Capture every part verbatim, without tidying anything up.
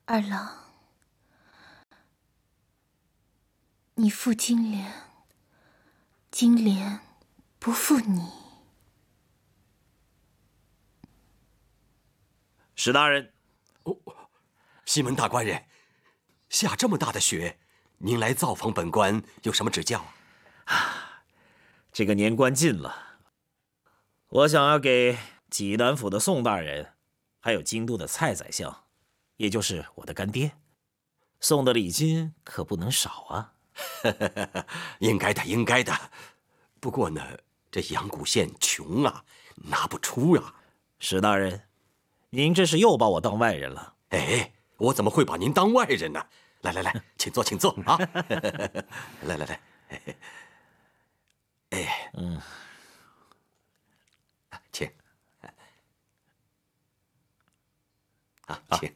二郎，你负金莲，金莲不负你。 史大人， 哦，西门大官人，下这么大的雪，您来造访本官有什么指教啊？这个年关近了，我想要给济南府的宋大人，还有京都的蔡宰相，也就是我的干爹，送的礼金可不能少啊。 应该的，应该的。不过呢，这阳谷县穷啊，拿不出啊。 史大人，您这是又把我当外人了。 哎，我怎么会把您当外人呢？来来来，请坐，请坐啊！来来来，哎，嗯，请啊，请。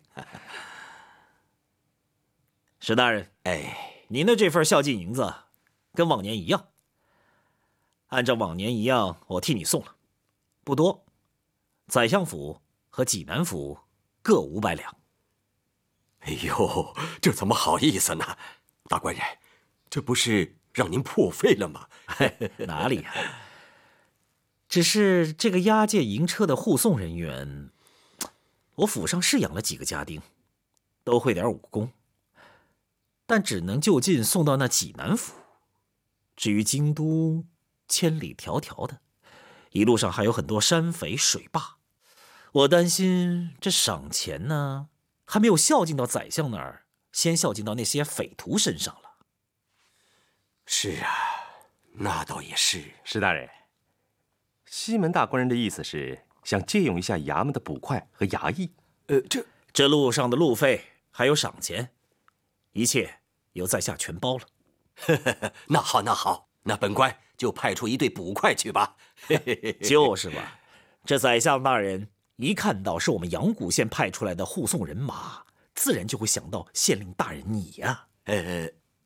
史大人， 哎， 您的这份孝敬银子，跟往年一样。按照往年一样，我替你送了，不多。宰相府和济南府各五百两。 哎呦，这怎么好意思呢？大官人，这不是让您破费了吗？ 哪里呀、啊？只是这个押解银车的护送人员，我府上是养了几个家丁，都会点武功，但只能就近送到那济南府。至于京都，千里迢迢的，一路上还有很多山匪水坝，我担心这赏钱呢，还没有孝敬到宰相那儿，先孝敬到那些匪徒身上了。 是啊，那倒也是。 史大人，西门大官人的意思是想借用一下衙门的捕快和衙役。 呃，这这路上的路费还有赏钱，一切由在下全包了。 那好，那好，那本官就派出一队捕快去吧。 就是吧，这宰相大人一看到是我们阳谷县派出来的护送人马，自然就会想到县令大人你呀、啊。 呃，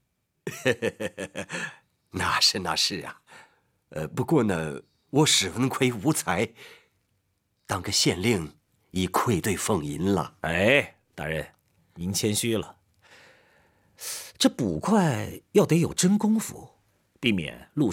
那是那是啊，呃，不过呢，我史文奎无才，当个县令已愧对俸银了。 哎，大人，您谦虚了。这捕快要得有真功夫，避免路